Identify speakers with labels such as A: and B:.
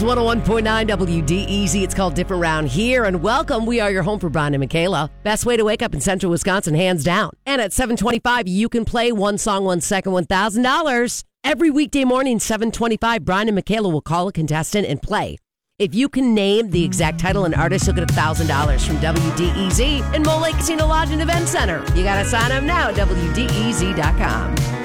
A: is 101.9 WDEZ. It's called Different Round Here. And welcome. We are your home for Brian and Michaela. Best way to wake up in central Wisconsin, hands down. And at 7:25, you can play One Song, 1 Second, $1,000. Every weekday morning, 7:25, Brian and Michaela will call a contestant and play. If you can name the exact title and artist, you'll get $1,000 from WDEZ and Mole Lake Casino Lodge and Event Center. You got to sign up now at WDEZ.com.